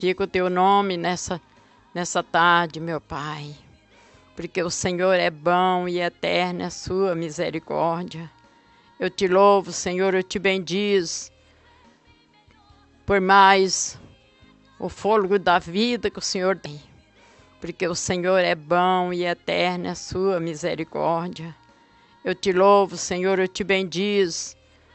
Glorifica o teu nome nessa tarde, meu Pai, porque o Senhor é bom e eterna é a sua misericórdia. Eu te louvo, Senhor, eu te bendizo por mais o fôlego da vida que o Senhor tem, porque o Senhor é bom e eterna é a sua misericórdia. Eu te louvo, Senhor, eu te bendizo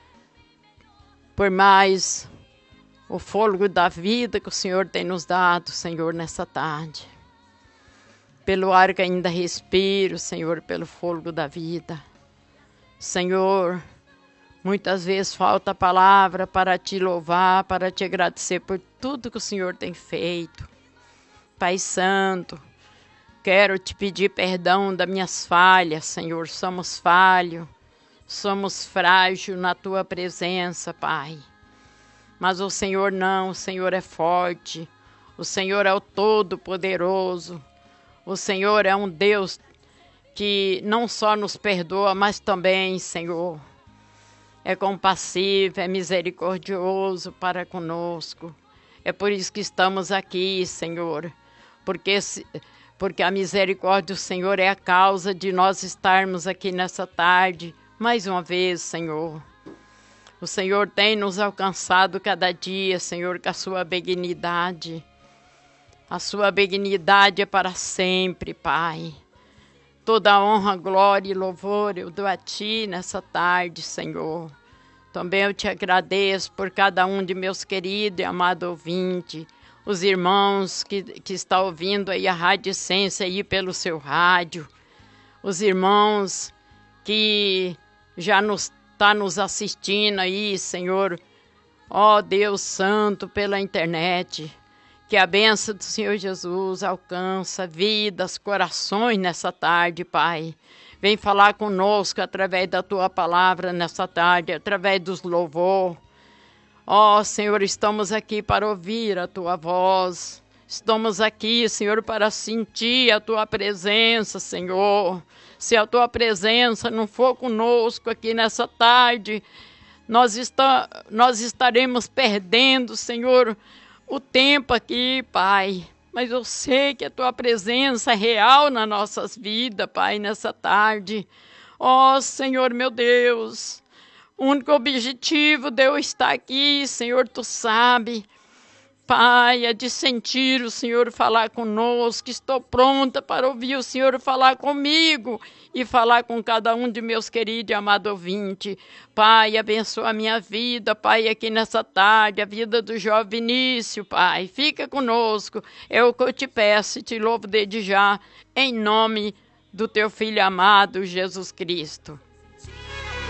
por mais o fôlego da vida que o Senhor tem nos dado, Senhor, nessa tarde. Pelo ar que ainda respiro, Senhor, pelo fôlego da vida. Senhor, muitas vezes falta a palavra para te louvar, para te agradecer por tudo que o Senhor tem feito. Pai Santo, quero te pedir perdão das minhas falhas, Senhor. Somos falhos, somos frágeis na tua presença, Pai. Mas o Senhor não, o Senhor é forte, o Senhor é o Todo-Poderoso, o Senhor é um Deus que não só nos perdoa, mas também, Senhor, é compassivo, é misericordioso para conosco. É por isso que estamos aqui, Senhor, porque a misericórdia do Senhor é a causa de nós estarmos aqui nessa tarde, mais uma vez, Senhor. O Senhor tem nos alcançado cada dia, Senhor, com a sua benignidade. A sua benignidade é para sempre, Pai. Toda honra, glória e louvor eu dou a Ti nessa tarde, Senhor. Também eu te agradeço por cada um de meus queridos e amados ouvintes, os irmãos que estão ouvindo aí a Rádio Essência aí pelo seu rádio, os irmãos que já está nos assistindo aí, Senhor, ó Deus Santo, pela internet. Que a bênção do Senhor Jesus alcança vidas, corações nessa tarde, Pai. Vem falar conosco através da Tua palavra nessa tarde, através dos louvor. Ó Senhor, estamos aqui para ouvir a Tua voz. Estamos aqui, Senhor, para sentir a Tua presença, Senhor. Se a Tua presença não for conosco aqui nessa tarde, nós estaremos perdendo, Senhor, o tempo aqui, Pai. Mas eu sei que a Tua presença é real nas nossas vidas, Pai, nessa tarde. Ó Senhor, meu Deus, o único objetivo de eu estar aqui, Senhor, Tu sabe, Pai, é de sentir o Senhor falar conosco. Estou pronta para ouvir o Senhor falar comigo e falar com cada um de meus queridos e amados ouvintes. Pai, abençoa a minha vida, Pai, aqui nessa tarde, a vida do jovem Vinícius, Pai. Fica conosco, é o que eu te peço e te louvo desde já, em nome do Teu Filho amado, Jesus Cristo.